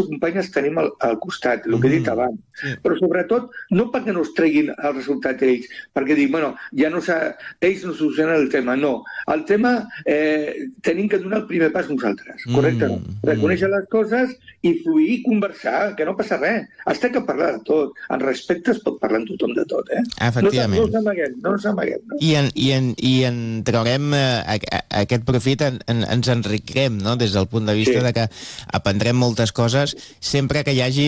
companyes tenim al costat, el que he dit abans. Però sobretot, no perquè no es treguin el resultat ells, perquè dic, bueno, ja no ells no solucionen el tema, no. El tema tenim que donar el primer pas nosaltres, correcte? Reconèixer les coses i fluir i conversar, que no passa res. Es té que parlar de tot. En respecte es pot parlar amb tothom de tot, Efectivament. No ens amaguem. No? I en traurem aquest profit, ens enriquirem, no? Des del punt de vista de que aprendrem moltes coses sempre que hi hagi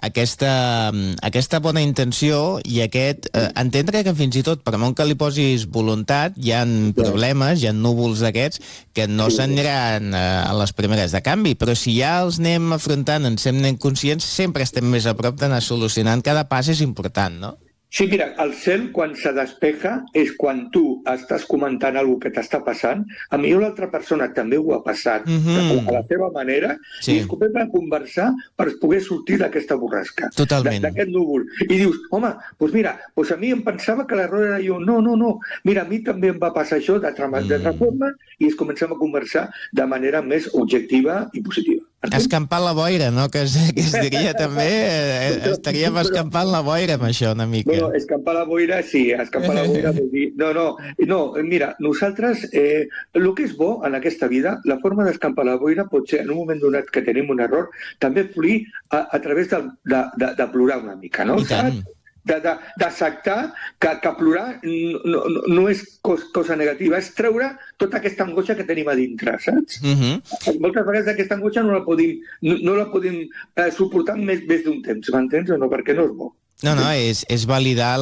aquesta bona intenció i entendre que fins i tot, per molt que li posis voluntat, hi ha problemes, hi ha núvols d'aquests que no s'aniran a les primeres de canvi, però si ja els anem afrontant, ens anem conscients, sempre estem més a prop d'anar solucionant. Cada pas és important, no? Sí, mira, el cel, quan se despeja, és quan tu estàs comentant alguna que t'està passant, a millor l'altra persona també ho ha passat a la seva manera, i es comença a conversar per poder sortir d'aquesta borrasca, d'aquest núvol. I dius, home, doncs mira, a mi em pensava que l'error era jo. No, mira, a mi també em va passar això d'altra forma, i es comencem a conversar de manera més objectiva i positiva. Escampar la boira, no? Que es diria també, estaríem escampant la boira amb això una mica. No, escampar la boira, sí, escampar la boira vol dir... No, mira, nosaltres, el que és bo en aquesta vida, la forma d'escampar la boira pot ser, en un moment donat que tenim un error, també fluir a través de plorar una mica, no? I tant. D'acceptar que plorar no és cosa negativa, és treure tota aquesta angoixa que tenim a dintre, saps? Moltes vegades aquesta angoixa no la podem suportar més d'un temps, m'entens o no? Perquè no és bo. No, és validar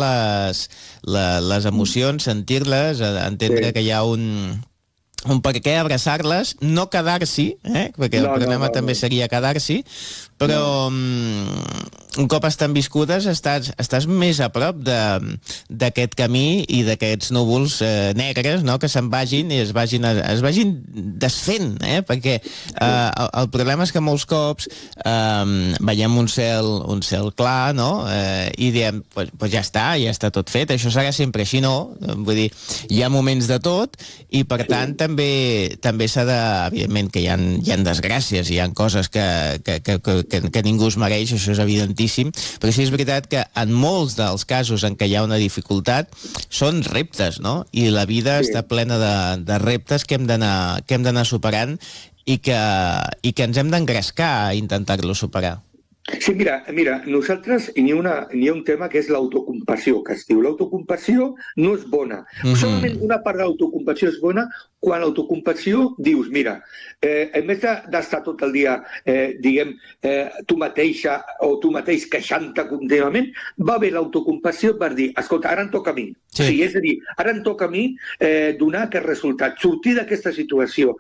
les emocions, sentir-les, entendre que hi ha un per què, abraçar-les, no quedar-s'hi, perquè el problema també seria quedar-s'hi, però un cop estan viscudes estàs més a prop d'aquest camí i d'aquests núvols negres, no?, que se'n vagin i es vagin desfent, perquè el problema és que molts cops veiem un cel clar, no?, i diem, pues ja està tot fet, això serà sempre així, no? Vull dir, hi ha moments de tot i per tant també s'ha de... Evidentment que hi ha desgràcies, hi ha coses que ningú es mereix, això és evidentíssim, però sí és veritat que en molts dels casos en què hi ha una dificultat són reptes, no? I la vida està plena de reptes que hem d'anar superant i que ens hem d'engrescar a intentar-lo superar. Sí, mira, nosaltres hi ha un tema que és l'autocompassió, que es diu. L'autocompassió no és bona. Solament una part de l'autocompassió és bona quan l'autocompassió dius, mira, en vez d'estar tot el dia, diguem, tu mateixa o tu mateix queixant-te contínuament, va haver l'autocompassió per dir, escolta, ara em toca a mi. Sí, és a dir, ara em toca a mi donar aquest resultat, sortir d'aquesta situació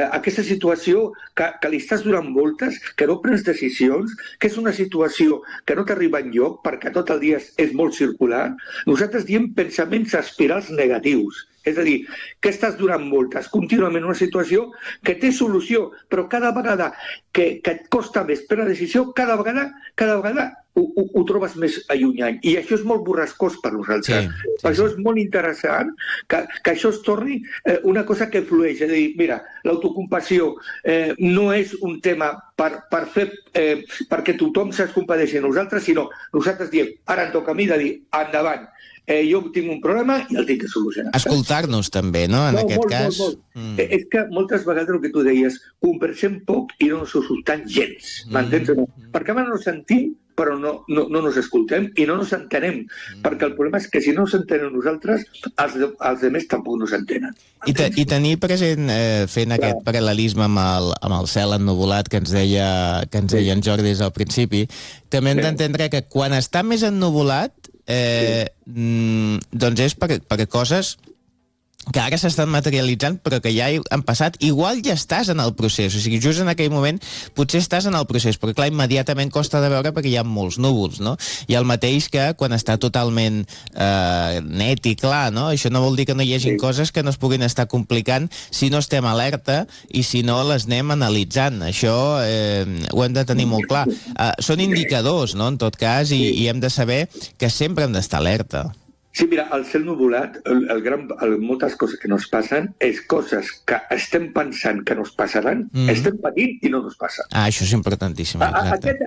que li estàs donant voltes, que no prens decisions, que és una situació que no t'arriba enlloc perquè tot el dia és molt circular. Nosaltres diem pensaments espirals negatius. És a dir, que estàs donant voltes contínuament una situació que té solució, però cada vegada que et costa més prendre la decisió, cada vegada ho trobes més allunyant. I això és molt borrascós per nosaltres. Per això és molt interessant que això es torni una cosa que flueix. És a dir, mira, l'autocompassió no és un tema perquè tothom se'ns compadeixi a nosaltres, sinó nosaltres diem, ara em toca a mi de dir, endavant, jo tinc un problema i el tinc que solucionar. Escoltar-nos també, no?, en aquest cas. És que moltes vegades el que tu deies, conversem poc i no ens escoltem gens, m'entens o no? Perquè ara no sentim, però no nos escoltem i no nos entenem, perquè el problema és que si no ens entenem nosaltres, els altres tampoc no s'entenen. I tenir present, fent aquest paral·lelisme amb el cel ennuvolat que ens deia en Jordi des del principi, també hem d'entendre que quan està més ennuvolat doncs és per coses que ara s'estan materialitzant però que ja han passat. Igual ja estàs en el procés, o sigui, just en aquell moment potser estàs en el procés, però clar, immediatament costa de veure perquè hi ha molts núvols, no? I el mateix que quan està totalment net i clar, no? Això no vol dir que no hi hagi coses que no es puguin estar complicant si no estem alerta i si no les anem analitzant. Això ho hem de tenir molt clar. Són indicadors, no?, en tot cas, i hem de saber que sempre hem d'estar alerta. Sí, mira, el cel nuvolat, moltes coses que nos passen és coses que estem pensant que nos passaran, estem patint i no nos passen. Això és importantíssim, exacte.